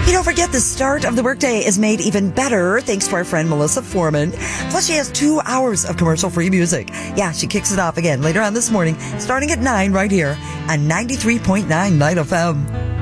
Hey, don't forget the start of the workday is made even better thanks to our friend Melissa Foreman. Plus, she has 2 hours of commercial-free music. Yeah, she kicks it off again later on this morning, starting at 9 right here on 93.9 Night FM.